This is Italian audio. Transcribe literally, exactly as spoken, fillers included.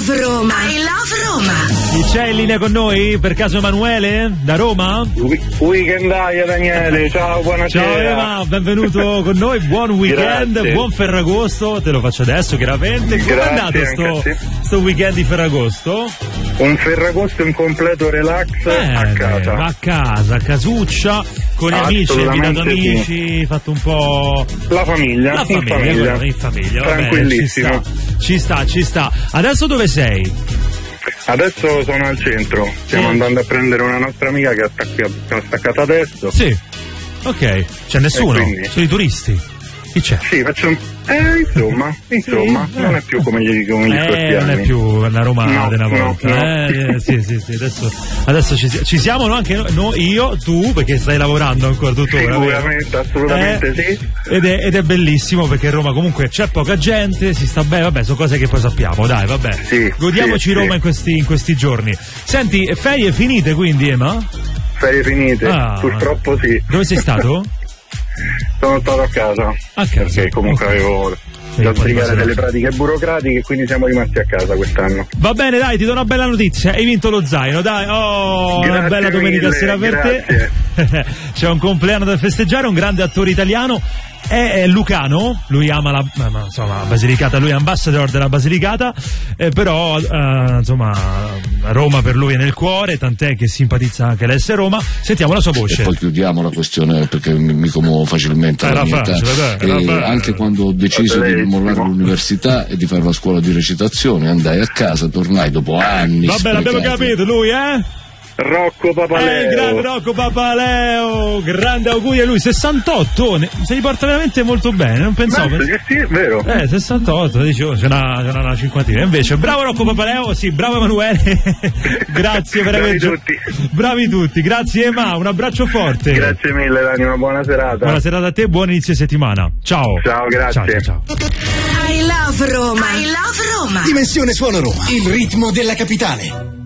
love Roma. I love Roma. Chi c'è in linea con noi? Per caso Emanuele? Da Roma? Weekendaia Daniele, ciao, buonasera. Ciao Ema, benvenuto con noi, buon weekend, Grazie. buon Ferragosto, te lo faccio adesso chiaramente. Come è andato sto, sto weekend di Ferragosto? Un Ferragosto in completo relax Bene, a casa. A casa, a casuccia, con gli amici, hai invitato amici, sì. fatto un po'... La famiglia, La famiglia, in famiglia. In famiglia, va bene, Tranquillissimo. ci sta, ci sta, ci sta. Adesso dove sei? Adesso sono al centro, stiamo Sì. andando a prendere una nostra amica che ha staccato, che ha staccato adesso. Sì, ok, c'è nessuno, quindi? sono i turisti. Chi c'è? Sì, faccio un... Eh, insomma, insomma, Sì, non eh. è più come gli, come gli Eh, scorsi non è anni. più la Roma No, di una no, volta. no. Eh, eh, sì, sì, sì, adesso, adesso ci, ci siamo no, anche noi, no, io, tu, perché stai lavorando ancora tuttora. Sicuramente, vero? assolutamente Eh, sì. Ed è, ed è bellissimo perché a Roma comunque c'è poca gente, si sta bene, vabbè, sono cose che poi sappiamo, dai, vabbè. Sì, Godiamoci sì, Roma sì. In, questi, in questi giorni. Senti, ferie finite quindi, Ema? Ferie finite, Ah. purtroppo sì. Dove sei stato? Sono stato a casa. A casa. Perché comunque Ok. avevo Sì, da un po' di sbrigare cose da delle fare. pratiche burocratiche, quindi siamo rimasti a casa quest'anno. Va bene, dai, ti do una bella notizia. Hai vinto lo zaino, dai. Oh, una Grazie bella domenica mille, sera per te. C'è un compleanno da festeggiare, un grande attore italiano. È, è lucano, lui ama la, ma, insomma, la Basilicata, lui è ambassador della Basilicata, eh, però eh, insomma Roma per lui è nel cuore, tant'è che simpatizza anche l'S Roma. Sentiamo la sua voce. E poi chiudiamo la questione perché mi, mi commuovo facilmente Era alla mia età. facile, dai, era E facile. anche quando ho deciso di mollare l'università e di fare la scuola di recitazione, andai a casa, tornai dopo anni. Vabbè, l'abbiamo sprecati. capito, lui, eh? Rocco Papaleo. Eh, il grande Rocco Papaleo, grande auguri a lui, sessantotto, ne- si riporta veramente molto bene, non pensavo. Beh, sì, sì, è vero. Eh, sessantotto, dicevo, c'è una, c'è una cinquantina. Invece, bravo Rocco Papaleo, sì, bravo Emanuele. Grazie per Bravi aver gio- tutti. Bravi tutti, grazie Ema, un abbraccio forte. Grazie mille Dani, una buona serata. Buona serata a te, buon inizio settimana. Ciao. Ciao, grazie. Ciao, ciao, ciao. I love Roma. I love Roma. Dimensione Suono Roma, il ritmo della capitale.